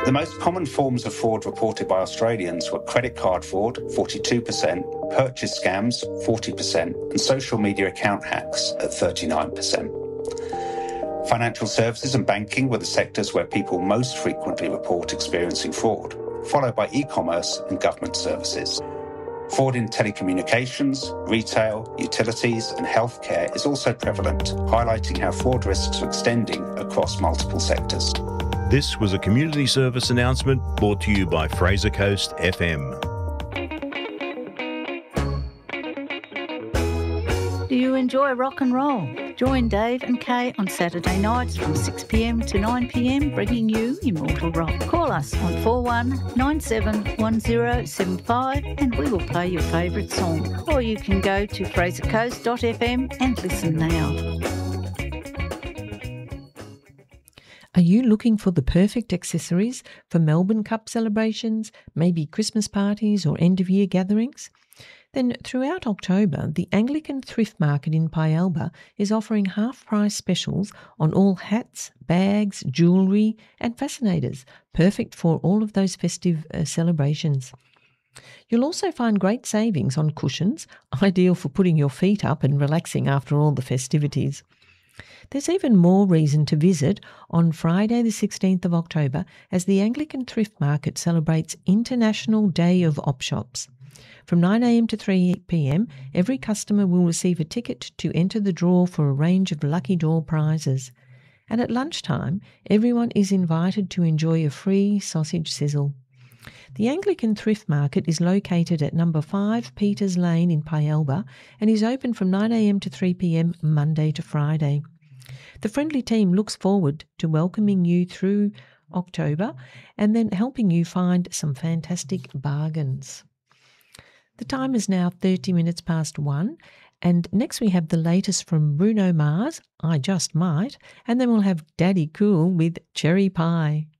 The most common forms of fraud reported by Australians were credit card fraud, 42%, purchase scams, 40%, and social media account hacks at 39%. Financial services and banking were the sectors where people most frequently report experiencing fraud, followed by e-commerce and government services. Fraud in telecommunications, retail, utilities and healthcare is also prevalent, highlighting how fraud risks are extending across multiple sectors. This was a community service announcement brought to you by Fraser Coast FM. Do you enjoy rock and roll? Join Dave and Kay on Saturday nights from 6 p.m. to 9 p.m, bringing you immortal rock. Call us on 41971075 and we will play your favourite song. Or you can go to frasercoast.fm and listen now. Are you looking for the perfect accessories for Melbourne Cup celebrations, maybe Christmas parties or end-of-year gatherings? Then throughout October, the Anglican Thrift Market in Pyalba is offering half-price specials on all hats, bags, jewellery and fascinators, perfect for all of those festive celebrations. You'll also find great savings on cushions, ideal for putting your feet up and relaxing after all the festivities. There's even more reason to visit on Friday the 16th of October as the Anglican Thrift Market celebrates International Day of Op Shops. From 9 a.m. to 3 p.m, every customer will receive a ticket to enter the draw for a range of lucky draw prizes. And at lunchtime, everyone is invited to enjoy a free sausage sizzle. The Anglican Thrift Market is located at number 5 Peters Lane in Pyalba and is open from 9 a.m. to 3 p.m, Monday to Friday. The friendly team looks forward to welcoming you through October and then helping you find some fantastic bargains. The time is now 30 minutes past 1, and next we have the latest from Bruno Mars, I Just Might, and then we'll have Daddy Cool with Cherry Pie.